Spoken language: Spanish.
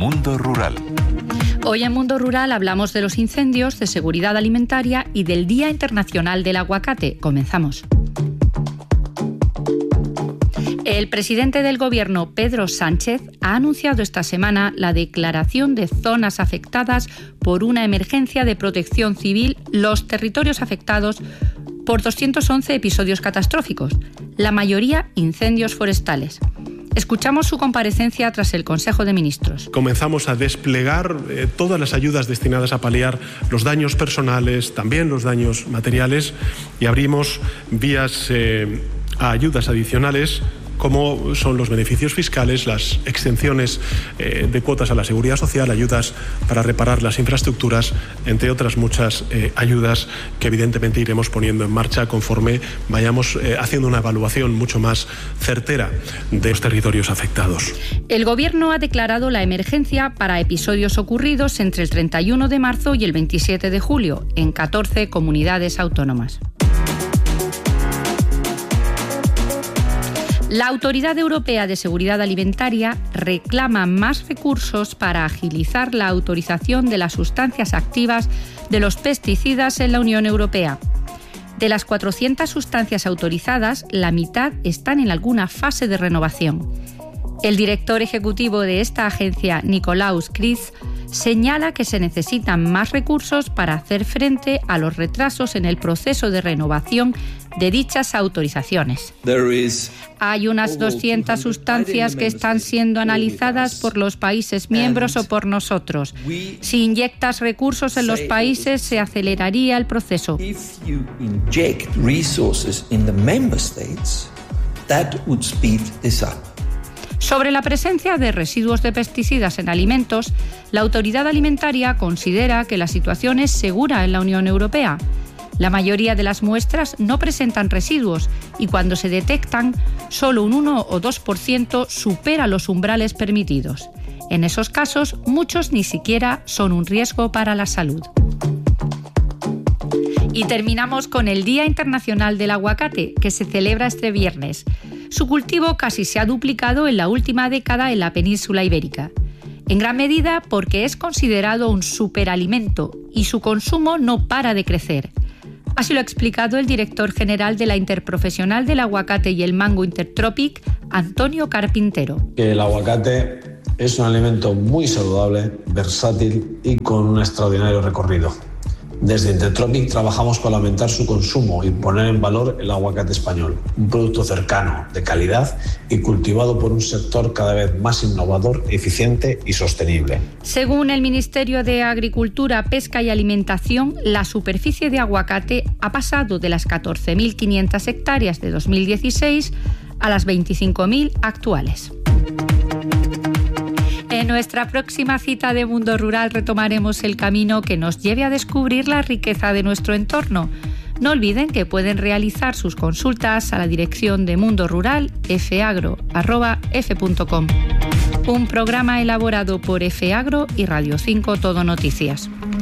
Mundo Rural. Hoy en Mundo Rural hablamos de los incendios, de seguridad alimentaria y del Día Internacional del Aguacate. Comenzamos. El presidente del Gobierno, Pedro Sánchez, ha anunciado esta semana la declaración de zonas afectadas por una emergencia de protección civil, los territorios afectados por 211 episodios catastróficos, la mayoría incendios forestales. Escuchamos su comparecencia tras el Consejo de Ministros. Comenzamos a desplegar todas las ayudas destinadas a paliar los daños personales, también los daños materiales, y abrimos vías a ayudas adicionales, como son los beneficios fiscales, las exenciones de cuotas a la seguridad social, ayudas para reparar las infraestructuras, entre otras muchas ayudas que evidentemente iremos poniendo en marcha conforme vayamos haciendo una evaluación mucho más certera de los territorios afectados. El Gobierno ha declarado la emergencia para episodios ocurridos entre el 31 de marzo y el 27 de julio en 14 comunidades autónomas. La Autoridad Europea de Seguridad Alimentaria reclama más recursos para agilizar la autorización de las sustancias activas de los pesticidas en la Unión Europea. De las 400 sustancias autorizadas, la mitad están en alguna fase de renovación. El director ejecutivo de esta agencia, Nikolaus Kris, señala que se necesitan más recursos para hacer frente a los retrasos en el proceso de renovación de dichas autorizaciones. Hay unas 200 sustancias que están siendo analizadas por los países miembros o por nosotros. Si inyectas recursos en los países, se aceleraría el proceso. Sobre la presencia de residuos de pesticidas en alimentos, la Autoridad Alimentaria considera que la situación es segura en la Unión Europea. La mayoría de las muestras no presentan residuos y cuando se detectan, solo un 1 o 2% supera los umbrales permitidos. En esos casos, muchos ni siquiera son un riesgo para la salud. Y terminamos con el Día Internacional del Aguacate, que se celebra este viernes. Su cultivo casi se ha duplicado en la última década en la península ibérica. En gran medida porque es considerado un superalimento y su consumo no para de crecer. Así lo ha explicado el director general de la Interprofesional del Aguacate y el Mango Intertropic, Antonio Carpintero. El aguacate es un alimento muy saludable, versátil y con un extraordinario recorrido. Desde Intertropic trabajamos para aumentar su consumo y poner en valor el aguacate español, un producto cercano, de calidad y cultivado por un sector cada vez más innovador, eficiente y sostenible. Según el Ministerio de Agricultura, Pesca y Alimentación, la superficie de aguacate ha pasado de las 14.500 hectáreas de 2016 a las 25.000 actuales. En nuestra próxima cita de Mundo Rural retomaremos el camino que nos lleve a descubrir la riqueza de nuestro entorno. No olviden que pueden realizar sus consultas a la dirección de Mundo Rural fagro@f.com. Un programa elaborado por FAgro y Radio 5 Todo Noticias.